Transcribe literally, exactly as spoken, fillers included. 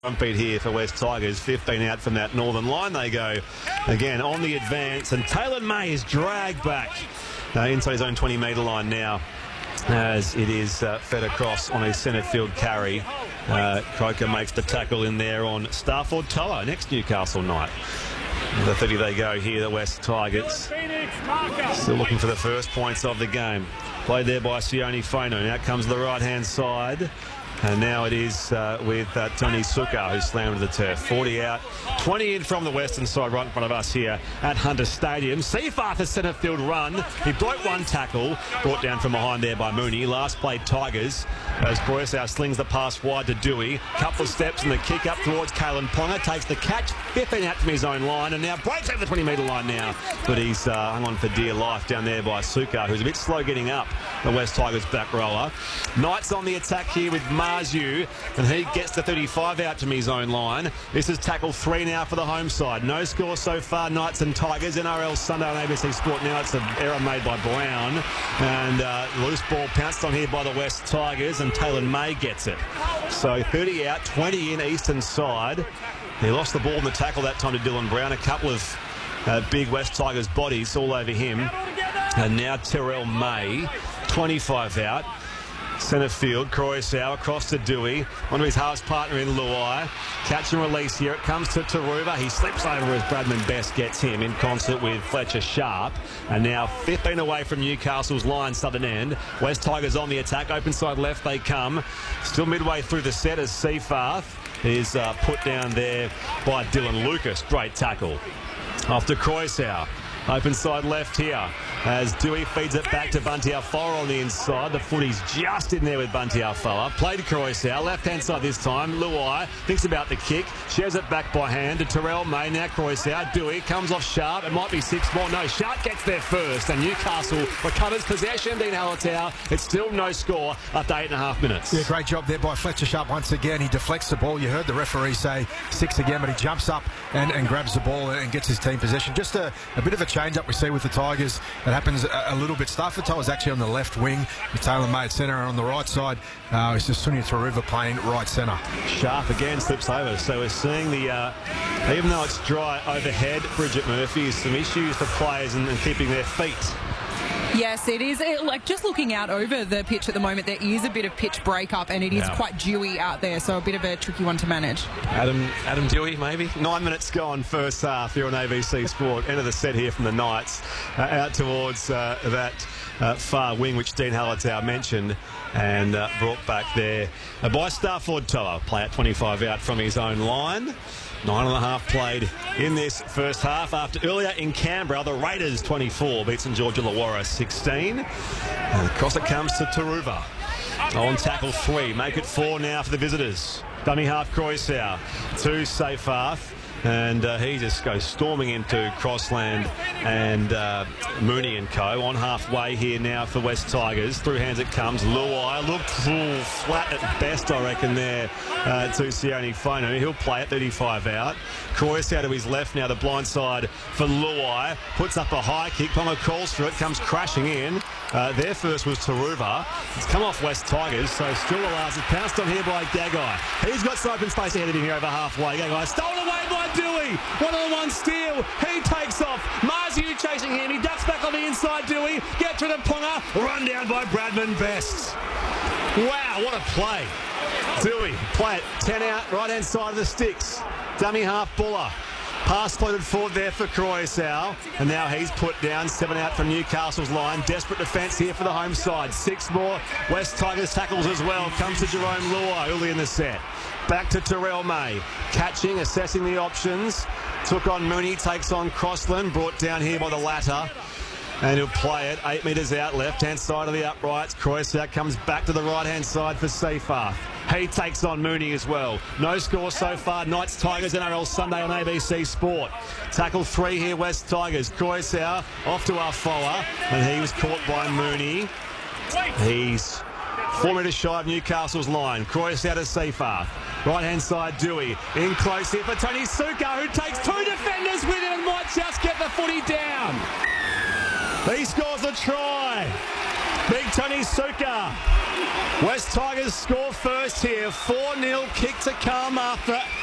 Front beat here for West Tigers, fifteen out from that northern line they go. Again on the advance, and Taylor May is dragged back uh, inside his own twenty metre line now, as it is uh, fed across on a centre field carry. Uh, Croker makes the tackle in there on Stafford Toa, next Newcastle night. The thirty they go here, the West Tigers. Still looking for the first points of the game. Played there by Sione Fainu. Now comes the right-hand side. And now it is uh, with uh, Tony Suka, who slammed to the turf. forty out, twenty in from the western side, right in front of us here at Hunter Stadium. Seafarth, a centre field run. He broke one tackle, brought down from behind there by Mooney. Last played Tigers, as Croesau slings the pass wide to Dewey. Couple of steps and the kick up towards Kalen Ponga. Takes the catch, fifteen out from his own line, and now breaks over the twenty metre line now. But he's uh, hung on for dear life down there by Suka, who's a bit slow getting up, the West Tigers back rower. Knights on the attack here with Marzu, and he gets the thirty-five out to his own line. This is tackle three now for the home side. No score so far, Knights and Tigers. N R L Sunday on A B C Sport. Now it's an error made by Brown, and uh, loose ball pounced on here by the West Tigers, and Taylor May gets it. So thirty out, twenty in eastern side. He lost the ball in the tackle that time to Dylan Brown. A couple of uh, big West Tigers bodies all over him. And now Terrell May, twenty-five out. Centre field, Croesau across to Dewey, onto his halves partner in Luai. Catch and release here. It comes to Taruva. He slips over as Bradman Best gets him in concert with Fletcher Sharp. And now fifteen away from Newcastle's line, southern end. West Tigers on the attack. Open side left they come. Still midway through the set as Seafarth is uh, put down there by Dylan Lucas. Great tackle. After Croesau. Open side left here as Dewey feeds it back to Bunty Afoa on the inside. The footy's just in there with Bunty Afoa. Played to Croesau, left-hand side this time. Luai thinks about the kick, shares it back by hand to Terrell May. Now Croesau. Dewey comes off Sharp. It might be six more. No, Sharp gets there first, and Newcastle recovers possession. Dean Hallertau. It's still no score after eight and a half minutes. Yeah, great job there by Fletcher Sharp once again. He deflects the ball. You heard the referee say six again, but he jumps up and, and grabs the ball and gets his team possession. Just a, a bit of a change up we see with the Tigers. That happens a, a little bit. Stafford Toa is actually on the left wing with Taylor May at centre, and on the right side uh, it's just Sunia Taruva playing right centre. Sharp again slips over, so we're seeing the uh, even though it's dry overhead, Bridget Murphy has some issues for players and, and keeping their feet. Yes, it is. It, like, just looking out over the pitch at the moment, there is a bit of pitch breakup, and it is yeah. quite dewy out there, so a bit of a tricky one to manage. Adam Adam Dewey, maybe. Nine minutes gone, first half here on A B C Sport. End of the set here from the Knights, uh, out towards uh, that uh, far wing, which Dean Hallertau mentioned, and uh, brought back there uh, by Stafford Toa. Play at twenty-five out from his own line. Nine and a half played in this first half. After earlier in Canberra, the Raiders twenty-four beat St George Illawarra sixteen. And across it comes to Taruva. On tackle three. Make it four now for the visitors. Dummy half Croesau. Two Seafarth. And uh, he just goes storming into Crossland and uh, Mooney and co. On halfway here now for West Tigers. Through hands it comes. Luai looked full, flat at best, I reckon, there uh, to Sione Fainu. He'll play at thirty-five out. Croesau to his left now, the blind side for Luai. Puts up a high kick. Ponga calls for it, comes crashing in. Uh, their first was Taruva. It's come off West Tigers, so still allows it. Pounced on here by Gagai. He's got some open space ahead of him here over halfway. Gagai stolen away by Dewey. One-on-one steal. He takes off. Marzu chasing him. He ducks back on the inside. Dewey gets rid of Ponga. Run down by Bradman Best. Wow, what a play. Dewey, play it. ten out, right-hand side of the sticks. Dummy half Buller. Pass floated forward there for Croesau, and now he's put down. Seven out from Newcastle's line. Desperate defence here for the home side. Six more West Tigers tackles as well. Comes to Jerome Luai early in the set. Back to Terrell May. Catching, assessing the options. Took on Mooney, takes on Crossland. Brought down here by the latter. And he'll play it. Eight metres out, left-hand side of the uprights. Croesau comes back to the right-hand side for Seafarth. He takes on Mooney as well. No score so far. Knights Tigers N R L Sunday on A B C Sport. Tackle three here, West Tigers. Croesau off to Afoa, and he was caught by Mooney. He's four metres shy of Newcastle's line. Croesau to Seafarth. Right-hand side, Dewey. In close here for Tony Suka, who takes two defenders with him and might just get the footy down. He scores a try. Big Tony Suka. West Tigers score first here. four nil kick to come after